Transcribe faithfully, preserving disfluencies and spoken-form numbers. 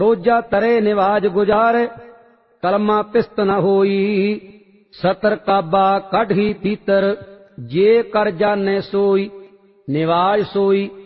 रोजा तरे निवाज गुजारे, कलमा पिस्त न होई। सतर काबा कढ़ी भीतर, जे कर जाने सोई। निवाज सोई